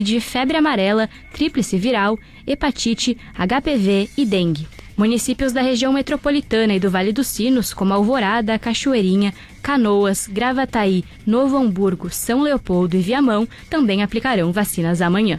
de febre amarela, tríplice viral, hepatite, HPV e dengue. Municípios da região metropolitana e do Vale dos Sinos, como Alvorada, Cachoeirinha, Canoas, Gravataí, Novo Hamburgo, São Leopoldo e Viamão, também aplicarão vacinas amanhã.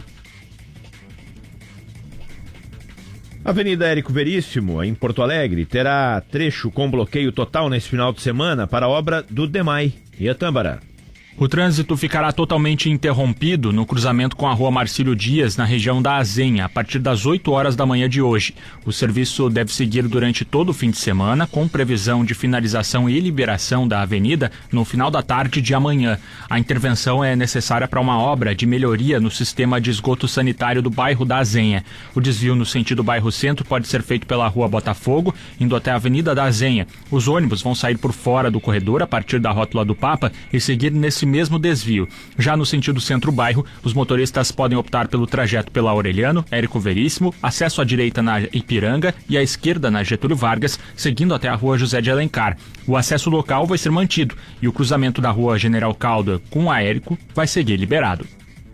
Avenida Érico Veríssimo, em Porto Alegre, terá trecho com bloqueio total nesse final de semana para a obra do DEMAI. Iatâmbara. O trânsito ficará totalmente interrompido no cruzamento com a rua Marcílio Dias, na região da Azenha, a partir das 8 horas da manhã de hoje. O serviço deve seguir durante todo o fim de semana, com previsão de finalização e liberação da avenida no final da tarde de amanhã. A intervenção é necessária para uma obra de melhoria no sistema de esgoto sanitário do bairro da Azenha. O desvio no sentido bairro Centro pode ser feito pela rua Botafogo, indo até a Avenida da Azenha. Os ônibus vão sair por fora do corredor, a partir da rótula do Papa, e seguir nesse mesmo desvio. Já no sentido centro-bairro, os motoristas podem optar pelo trajeto pela Aureliano, Érico Veríssimo, acesso à direita na Ipiranga e à esquerda na Getúlio Vargas, seguindo até a rua José de Alencar. O acesso local vai ser mantido e o cruzamento da rua General Calda com a Érico vai seguir liberado.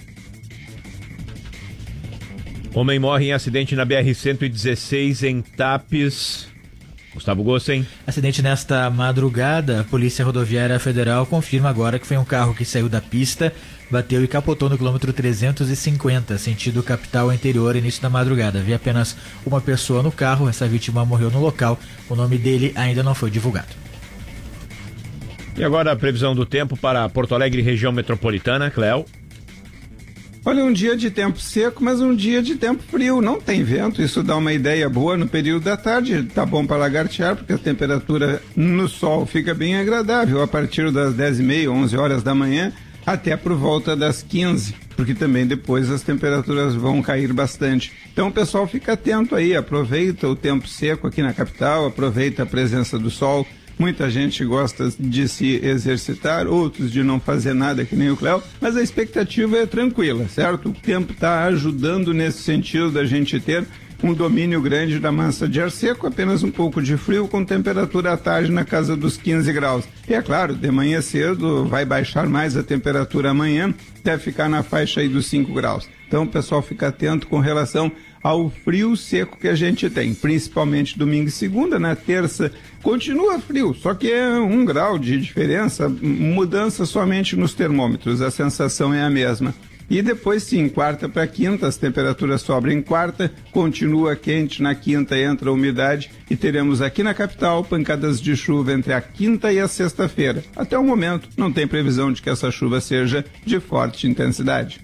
Homem morre em acidente na BR-116 em Tapes. Gustavo Gossen. Acidente nesta madrugada. A Polícia Rodoviária Federal confirma agora que foi um carro que saiu da pista, bateu e capotou no quilômetro 350, sentido capital interior, início da madrugada. Havia apenas uma pessoa no carro, essa vítima morreu no local. O nome dele ainda não foi divulgado. E agora a previsão do tempo para Porto Alegre e região metropolitana, Cléo. Olha, um dia de tempo seco, mas um dia de tempo frio. Não tem vento, isso dá uma ideia boa no período da tarde. Tá bom para lagartear, porque a temperatura no sol fica bem agradável a partir das 10h30, 11 horas da manhã, até por volta das 15, porque também depois as temperaturas vão cair bastante. Então o pessoal fica atento aí, aproveita o tempo seco aqui na capital, aproveita a presença do sol. Muita gente gosta de se exercitar, outros de não fazer nada, que nem o Cléo, mas a expectativa é tranquila, certo? O tempo está ajudando nesse sentido da gente ter um domínio grande da massa de ar seco, apenas um pouco de frio, com temperatura à tarde na casa dos 15 graus. E é claro, de manhã cedo vai baixar mais a temperatura amanhã, deve ficar na faixa aí dos 5 graus. Então o pessoal fica atento com relação ao frio seco que a gente tem, principalmente domingo e segunda. Na terça continua frio, só que é 1 grau de diferença, mudança somente nos termômetros, a sensação é a mesma. E depois sim, quarta para quinta, as temperaturas sobem em quarta, continua quente, na quinta entra a umidade e teremos aqui na capital pancadas de chuva entre a quinta e a sexta-feira. Até o momento não tem previsão de que essa chuva seja de forte intensidade.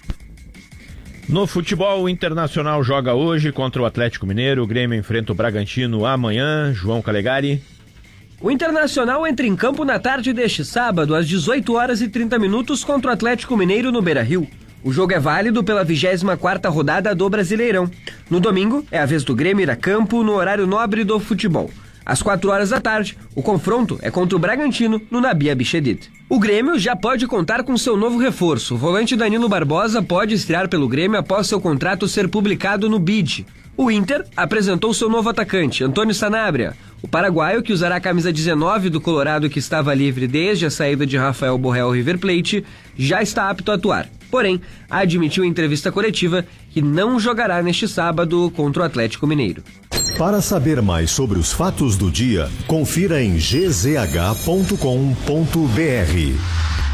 No futebol, o Internacional joga hoje contra o Atlético Mineiro, o Grêmio enfrenta o Bragantino amanhã. João Calegari. O Internacional entra em campo na tarde deste sábado, às 18h30, contra o Atlético Mineiro no Beira-Rio. O jogo é válido pela 24ª rodada do Brasileirão. No domingo, é a vez do Grêmio ir a campo no horário nobre do futebol. Às 4 da tarde, o confronto é contra o Bragantino no Nabi Abichedid. O Grêmio já pode contar com seu novo reforço. O volante Danilo Barbosa pode estrear pelo Grêmio após seu contrato ser publicado no BID. O Inter apresentou seu novo atacante, Antônio Sanabria. O paraguaio, que usará a camisa 19 do Colorado, que estava livre desde a saída de Rafael Borré ao River Plate, já está apto a atuar. Porém, admitiu em entrevista coletiva que não jogará neste sábado contra o Atlético Mineiro. Para saber mais sobre os fatos do dia, confira em gzh.com.br.